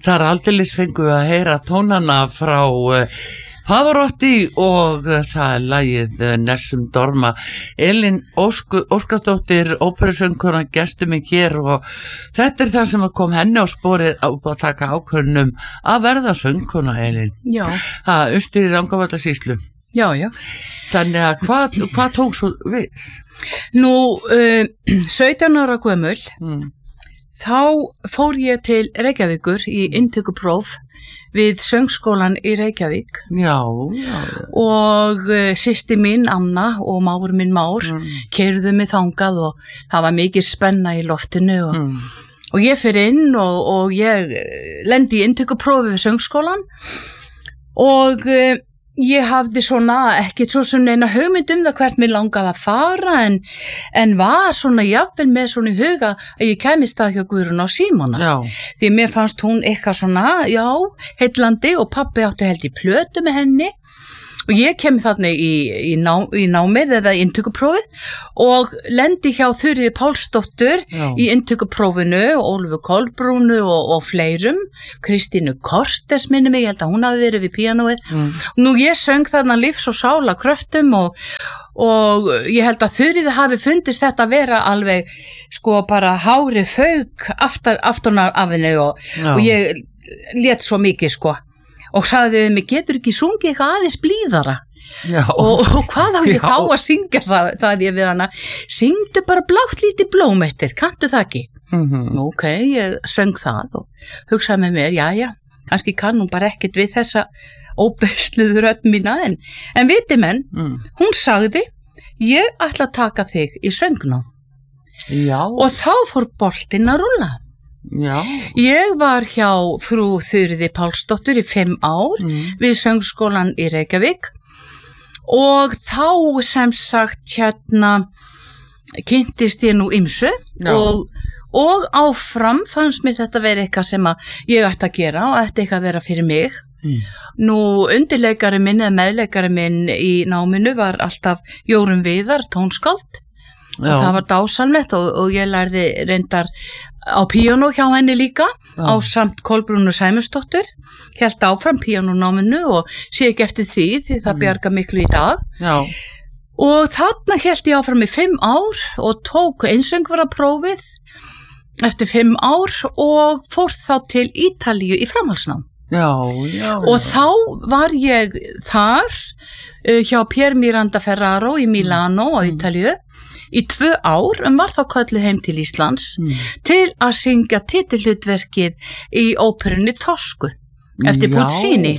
þar aldeilis fengu að heyra tónana frá Pavarotti og það lagið Nessum Dorma. Elín Óskarsdóttir, óperusöngkona, gestur mig hér og þetta það sem kom henni á sporið á að taka ákvörðunum að verða söngkona, Elín. Já. Það austur í Rangárvallasýslu. Já. Þannig að hvað tók svo við? Nú, 17 ára gömul, þá fór ég til Reykjavíkur í inntökupróf við söngskólan í Reykjavík. Já. Og systir mín, Anna, og mágur minn Már, keyrðu mig þangað og það var mikið spenna í loftinu og ég fyrir inn og ég lendi í inntökuprófi við söngskólan og ég hafði svona ekkert svo sem neina hugmynd það hvert mér langaði að fara en var svona jafnvel með svona í huga að ég kæmist það hjá Guðrúnu á Símonar. Því mér fannst hún eitthvað svona, heillandi og pabbi átti held í plötu með henni og ég kem þarna í námið eða inntökuprófið og lendi hjá Þuríði Pálsdóttur í inntökuprófinu, Ólfu Kolbrúnu og fleirum, Kristínu Kortes minni mig, ég held að hún hafi verið við píanóið. Nú ég söng þarna lífs og sála kröftum og ég held að Þuríði hafi fundist þetta að vera alveg sko bara hári fauk aftan af henni og ég lét svo mikið sko. Og sagði við mig, getur ekki sungið eitthvað aðeins blíðara? Og hvað á ég þá að syngja, sagði ég við hana. Syngdu bara blátt lítið blóm eftir, kanntu það ekki? Ok, ég söng það og hugsaði með mér, jæja, kannski kann hún bara ekkert við þessa óbörsluðu rödd mína, en viti menn, hún sagði, ég ætla að taka þig í söngnám. Og þá fór boltinn að rúlla. Ég var hjá frú Þuríði Pálsdóttur í 5 ár við söngskólan í Reykjavík og þá sem sagt kynntist ég nú ýmsu og áfram fannst mér þetta vera eitthvað sem að ég ætti að gera og ætti eitthvað að vera fyrir mig. Nú undirleikari minn eða meðleikari minn í náminu var alltaf Jórunn Viðar, tónskáld og það var dásamlegt og ég lærði reyndar á píanó hjá henni líka á samt Kolbrúnu Sæmundsdóttur, hélt áfram píanónáminu og sé ekki eftir því það bjarga miklu í dag. Og þarna hélt ég áfram í 5 ár og tók einsöngvaraprófið eftir 5 ár og fór þá til Ítalíu í framhaldsnám. Og þá var ég þar hjá Pier Miranda Ferraro í Milano á Ítalíu í 2 ár var þá kölluð heim til Íslands til að syngja titilhlutverkið í óperunni Toscu eftir Puccini.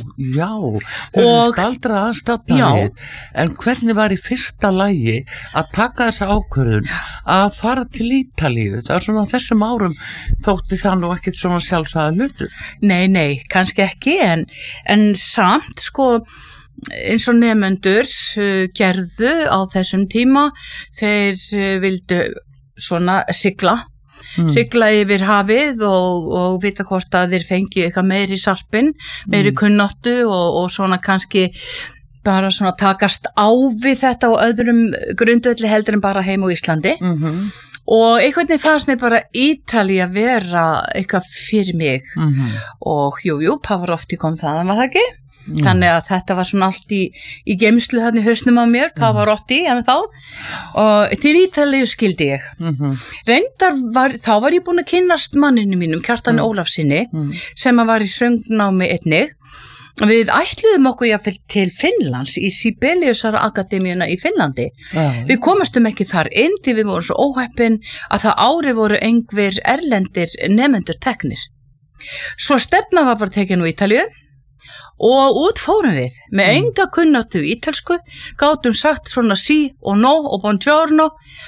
Og staldra aðstæðnaði. En hvernig var í fyrsta lagi að taka þessa ákvörðun að fara til Ítalíu? Það er svona þessum árum þótti það nú ekkert svona sjálfsagður hlutur. Nei, kannski ekki en samt sko eins og nemendur gerðu á þessum tíma, þeir vildu svona sigla yfir hafið og vita hvort að þeir fengi eitthvað meiri sarpinn, meiri kunnáttu og svona kannski bara svona takast á við þetta og öðrum grundvelli heldur en bara heim á Íslandi. Og einhvern veginn fannst mér bara Ítalía vera eitthvað fyrir mig og Pavarotti kom þaðan, var það ekki? Þannig að þetta var svona allt í geymslu þarna í hausnum á mér, Pavarotti en þá og til Ítalíu skildi ég. Reyndar þá var ég búin að kynnast manninu mínum, Kjartani Ólafssyni, sem var í söngnámi einnig. Við ætluðum okkur jáfnvel til Finnlands í Sibeliusakademíuna í Finnlandi. Við komumstum ekki þar inn því við vorum svo óheppin að það ári voru einhver erlendir nemendur teknir. Svo stefna var bara tekin á Ítalíu og út fórum við með enga kunnáttu ítölsku, gátum sagt svona sí og no og buongiorno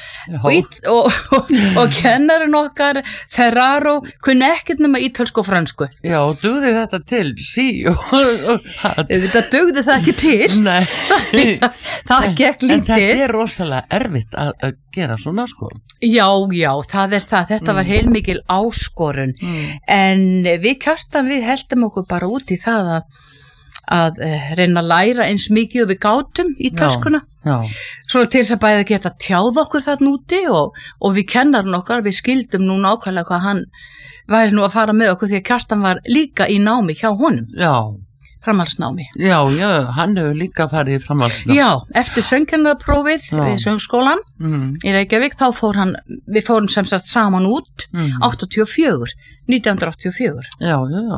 og kennarinn okkar Ferraro kunni ekkert nema ítölsku og fransku. Dugði þetta til sí og þetta dugði það ekki til. Nei. Það gekk lítið. En þetta rosalega erfitt að gera svona sko. Já, það það. Þetta var heilmikil áskorun en við Kjartan við heldum okkur bara út í það reyna að læra eins mikið og við gátum í töskuna. Já. Svona til þess að bæði geta tjáð okkur þarna úti og við kennarinn okkar, við skildum nú nákvæmlega hvað hann væri nú að fara með okkur því að Kjartan var líka í námi hjá honum. Já. Framhaldsnámi. Já, hann hefur líka farið í framhaldsnámi. Já, eftir söngkennaraprófið við söngskólan í Reykjavík, þá við fórum sem sagt saman út 1984. Já.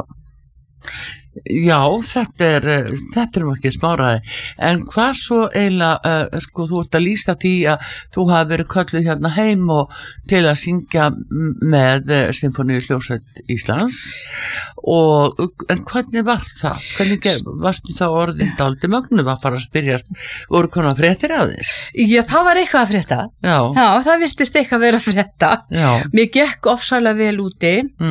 Já, þetta er nú ekki smáraði, en hvað svo eiginlega, sko, þú ert að lýsa því að þú hafi verið kölluð hérna heim og til að syngja með Sinfóníuhljómsveit Íslands en hvernig var það? Hvernig varstu þá orðin dálítið mögnuð að fara að spyrjast, voru konar fréttir að þér? Já, það var eitthvað að frétta. Já, það virtist eitthvað vera að frétta. Já. Mér gekk ofsalega vel úti.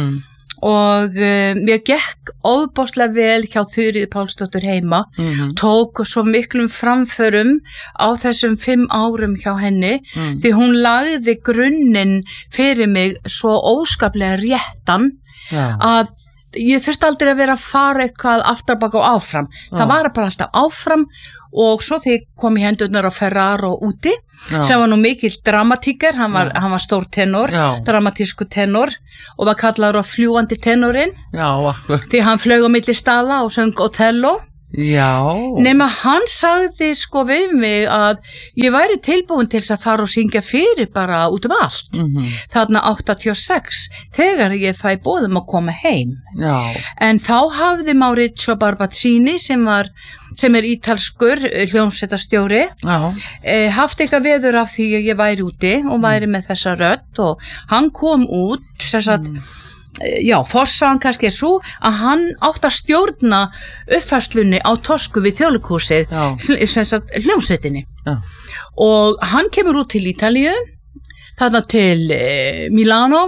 Og mér gekk ofboðslega vel hjá Þuríði Pálsdóttur heima, tók svo miklum framförum á þessum 5 árum hjá henni, því hún lagði grunninn fyrir mig svo óskaplega réttan að ég þurfti aldrei að vera að fara eitthvað aftarbak og áfram. Það var bara alltaf áfram og svo þegar kom ég hendurnar á Ferraro úti, sem var nú mikill dramatíker, hann var stór tenor, dramatísku tenor og var kallaður á fljúandi tenorinn. Já, akkur. Því hann flaug á milli staða og söng Otello. Já. Nema hann sagði sko við mig að ég væri tilbúin til að fara og syngja fyrir bara út allt. Þarna 86, þegar ég fæ boðum að koma heim. Já. En þá hafði Maurizio Barbazzini sem er ítalskur hljómsveitarstjóri, haft eitthvað veður af því að ég væri úti og væri með þessa rödd og hann kom út, sem sagt, forsagan kannski svo að hann átt að stjórna uppfærslunni á Tosku við Þjóðleikhúsið, sem sagt hljómsveitinni. Og hann kemur út til Ítalíu, þarna til Milano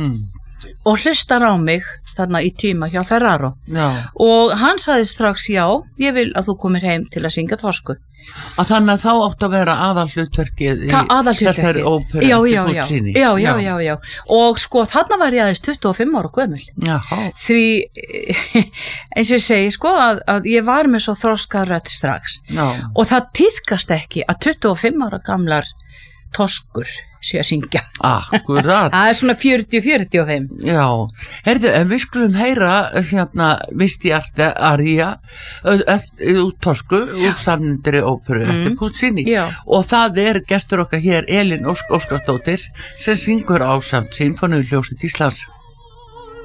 og hlustar á mig þarna í tíma hjá Ferraro. Og hann sagði strax ég vil að þú komir heim til að syngja Tosku. Að þannig að þá átt að vera aðalhlutverkið í þessari óperu eftir Puccini. Já. Og sko þarna var ég aðeins 25 ára gömul. Því eins og ég segi sko að ég var með svo þroskað rödd strax. Og það tíðkast ekki að 25 ára gamlar Toskur sé að syngja. Akkurat. Það er svona 40-45. Já. Heyrðu, við skulum heyra hérna Visti Aria úr Tosku úr samnendri óperu eftir Puccini. Og það gestur okkar hér Elín Óskarsdóttir sem syngur ásamt Sinfóníuhljómsveit Íslands.